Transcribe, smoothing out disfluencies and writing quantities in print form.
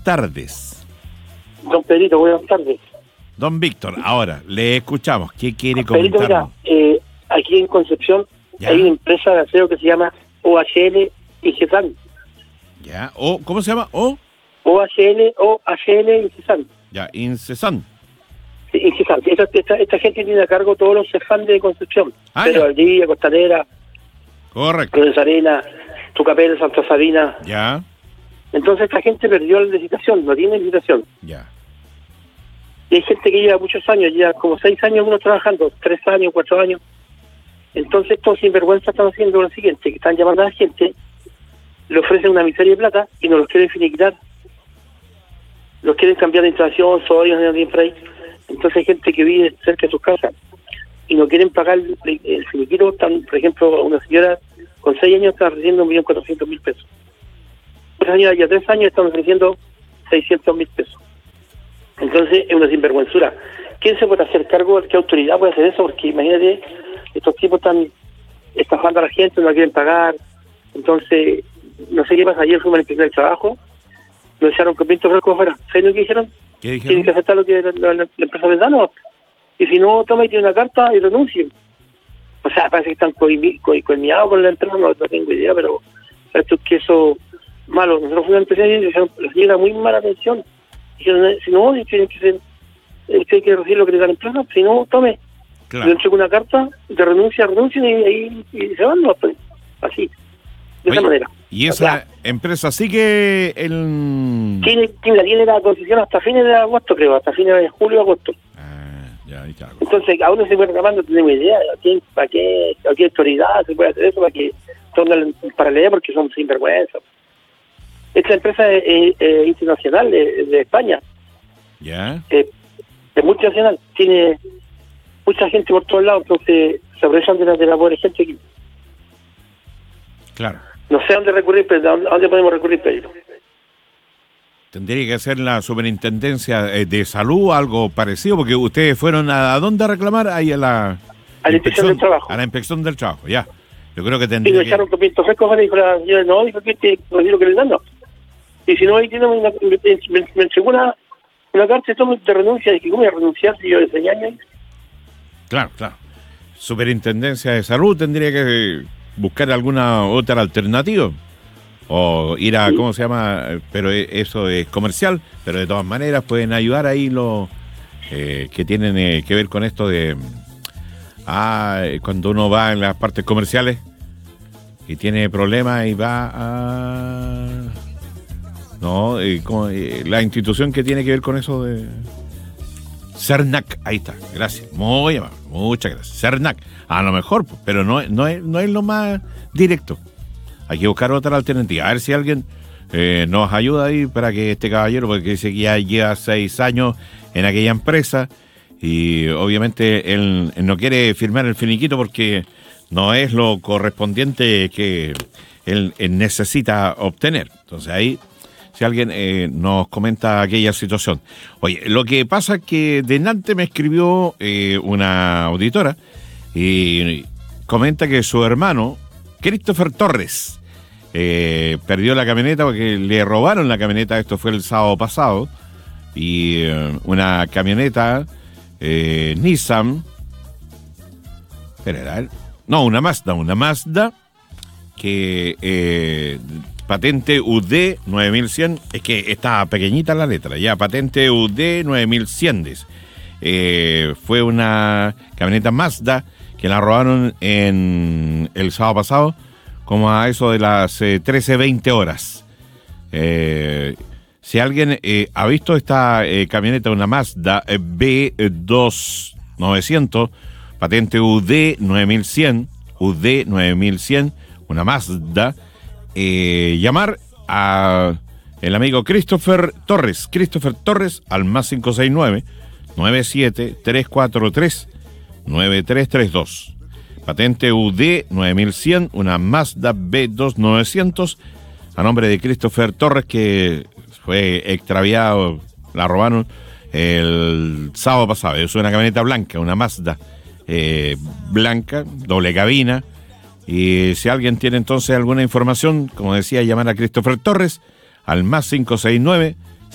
tardes. Don Pedrito, buenas tardes. Don Víctor, ahora le escuchamos. ¿Qué quiere Pedrito, comentar? mira, aquí en Concepción ¿Ya? hay una empresa de aseo que se llama OHL Ingesan. ¿Ya? ¿Cómo se llama? OHL Ingesan. Ya, Incesan. Sí, Ingesan. Esta gente tiene a cargo todos los CEFAN de Concepción. Pero ya. Valdivia, Costanera, Correcto. Lorenzo Arena, Tucapel, Santa Sabina. Ya, Entonces esta gente perdió la licitación, no tiene licitación. ya. Y hay gente que lleva muchos años, lleva como 6 años uno trabajando, 3 años, 4 años. Entonces estos sinvergüenza están haciendo lo siguiente, que están llamando a la gente, le ofrecen una miseria de plata y no los quieren finiquitar. Los quieren cambiar de instalación, sodio, no tienen por ahí. Entonces hay gente que vive cerca de sus casas y no quieren pagar el finiquito. Están, por ejemplo, una señora con 6 años está recibiendo 1.400.000 pesos. Una señora ya 3 años están ofreciendo 600.000 pesos. Entonces es una sinvergüenzura. ¿Quién se puede hacer cargo? ¿Qué autoridad puede hacer eso? Porque imagínate, estos tipos están estafando a la gente, no la quieren pagar. Entonces, no sé qué pasa. Ayer fuimos a la inspección del trabajo, nos echaron con vientos frescos afuera. ¿Sabes lo que dijeron? ¿Qué dijeron? Tienen que aceptar lo que la empresa les da, ¿no? Y si no, toma y tiene una carta y renuncien. O sea, parece que están coimiados con la empresa, no tengo idea, pero esto es que eso malo. Nosotros fuimos a la empresa y les llega muy mala atención. Dijeron, si no, tienen que ser, tienen que recibir lo que les da la empresa, si no, tome. Claro. Le entrego una carta de renuncien y se van, no, pues, así, de esa manera. ¿Y esa O sea, empresa sigue el...? tiene la concesión hasta fines de agosto, creo, hasta fines de julio, agosto. Ya, ahí está. Entonces, ¿a dónde se puede reclamar? No tenemos idea. ¿A qué autoridad se puede hacer eso? Para que tornen para leer, porque son sinvergüenza. Esta empresa es internacional, de España. ¿Ya? Es multinacional. Tiene mucha gente por todos lados, entonces se aprovechan de la pobre gente aquí. Claro. No sé a dónde recurrir, pero ¿a dónde podemos recurrir, Pedro? Tendría que ser la superintendencia de salud, algo parecido, porque ustedes fueron ¿a dónde a reclamar? Ahí a la inspección del trabajo. A la inspección del trabajo, ya. Yo creo que Y tendría nos echaron con vientos frescos, dijo la señora, no, dijo que lo que les dan, no. Y si no, ahí tienen me entregó una carta de renuncia, y que ¿cómo voy a renunciar si yo de 6 años? Claro. Superintendencia de salud tendría que buscar alguna otra alternativa. O ir a, ¿cómo se llama? Pero eso es comercial, pero de todas maneras pueden ayudar ahí los que tienen que ver con esto de cuando uno va en las partes comerciales y tiene problemas y va a la institución que tiene que ver con eso de CERNAC, ahí está, gracias, muy amable, muchas gracias. CERNAC, a lo mejor, pero no es lo más directo. Hay que buscar otra alternativa. A ver si alguien nos ayuda ahí para que este caballero, porque dice que ya lleva 6 años en aquella empresa y obviamente él no quiere firmar el finiquito porque no es lo correspondiente que él necesita obtener. Entonces ahí, si alguien nos comenta aquella situación. Oye, lo que pasa es que delante me escribió una auditora y comenta que su hermano Christopher Torres perdió la camioneta porque le robaron la camioneta. Esto fue el sábado pasado. Y una camioneta Nissan. Una Mazda que patente UD 9100. Es que está pequeñita la letra. Ya, patente UD 9100. Fue una camioneta Mazda que la robaron el sábado pasado, como a eso de las 13:20 horas. Si alguien ha visto esta camioneta, una Mazda B2900, patente UD 9100, una Mazda, llamar a el amigo Christopher Torres al más 569 97343 9332. Patente UD 9100, una Mazda B2900, a nombre de Christopher Torres, que fue extraviado, la robaron el sábado pasado. Es una camioneta blanca, una Mazda blanca, doble cabina. Y si alguien tiene entonces alguna información, como decía, llamar a Christopher Torres al más 569